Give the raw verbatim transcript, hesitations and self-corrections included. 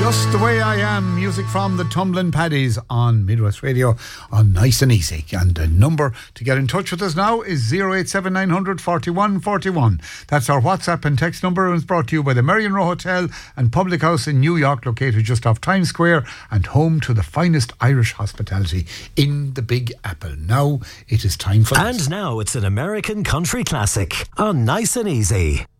Just the Way I Am, music from the Tumbling Paddies on Midwest Radio on Nice and Easy. And the number to get in touch with us now is zero eight seven nine hundred forty-one forty-one. That's our WhatsApp and text number, and it's brought to you by the Marion Row Hotel and Public House in New York, located just off Times Square and home to the finest Irish hospitality in the Big Apple. Now it is time for And this. Now it's an American country classic on Nice and Easy.